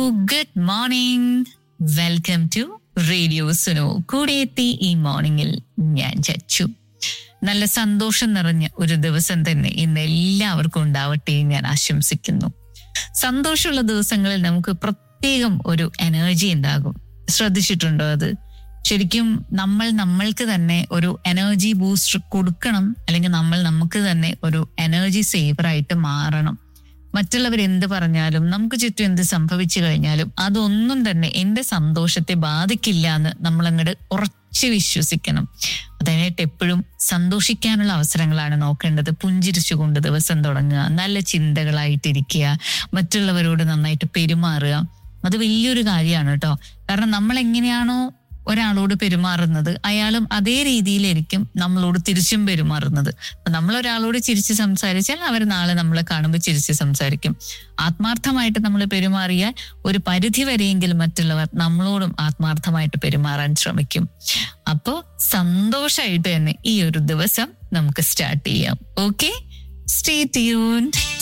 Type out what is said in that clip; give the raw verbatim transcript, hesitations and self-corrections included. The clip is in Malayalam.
Good morning. Welcome to radio Suno. കൂടെ എത്തി ഈ മോർണിംഗിൽ ഞാൻ ചച്ചു. നല്ല സന്തോഷം നിറഞ്ഞ ഒരു ദിവസം തന്നെ ഇന്ന് എല്ലാവർക്കും ഉണ്ടാവട്ടെ ഞാൻ ആശംസിക്കുന്നു. സന്തോഷമുള്ള ദിവസങ്ങളിൽ നമുക്ക് പ്രത്യേകം ഒരു എനർജി ഉണ്ടാകും. ശ്രദ്ധിച്ചിട്ടുണ്ടോ അത്? ശരിക്കും നമ്മൾ നമ്മൾക്ക് തന്നെ ഒരു എനർജി ബൂസ്റ്റർ കൊടുക്കണം, അല്ലെങ്കിൽ നമ്മൾ നമുക്ക് തന്നെ ഒരു എനർജി സേവറായിട്ട് മാറണം. മറ്റുള്ളവർ എന്ത് പറഞ്ഞാലും നമുക്ക് ചുറ്റും എന്ത് സംഭവിച്ചു കഴിഞ്ഞാലും അതൊന്നും തന്നെ എന്റെ സന്തോഷത്തെ ബാധിക്കില്ല എന്ന് നമ്മൾ അങ്ങോട്ട് ഉറച്ചു വിശ്വസിക്കണം. അതിനായിട്ട് എപ്പോഴും സന്തോഷിക്കാനുള്ള അവസരങ്ങളാണ് നോക്കേണ്ടത്. പുഞ്ചിരിച്ചുകൊണ്ട് ദിവസം തുടങ്ങുക, നല്ല ചിന്തകളായിട്ടിരിക്കുക, മറ്റുള്ളവരോട് നന്നായിട്ട് പെരുമാറുക. അത് വലിയൊരു കാര്യമാണ് കേട്ടോ. കാരണം നമ്മൾ എങ്ങനെയാണോ ഒരാളോട് പെരുമാറുന്നത്, അയാളും അതേ രീതിയിലായിരിക്കും നമ്മളോട് തിരിച്ചും പെരുമാറുന്നത്. നമ്മൾ ഒരാളോട് ചിരിച്ച് സംസാരിച്ചാൽ അവർ നാളെ നമ്മളെ കാണുമ്പോൾ ചിരിച്ച് സംസാരിക്കും. ആത്മാർത്ഥമായിട്ട് നമ്മൾ പെരുമാറിയാൽ ഒരു പരിധി വരെയെങ്കിലും മറ്റുള്ളവർ നമ്മളോടും ആത്മാർത്ഥമായിട്ട് പെരുമാറാൻ ശ്രമിക്കും. അപ്പോ സന്തോഷമായിട്ട് തന്നെ ഈ ഒരു ദിവസം നമുക്ക് സ്റ്റാർട്ട് ചെയ്യാം. Okay, stay tuned.